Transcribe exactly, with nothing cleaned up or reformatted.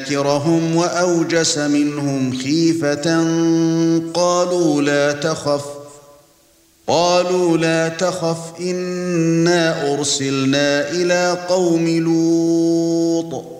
نكرهم وأوجس منهم خيفة قالوا لا تخف قالوا لا تخف إنا أرسلنا إلى قوم لوط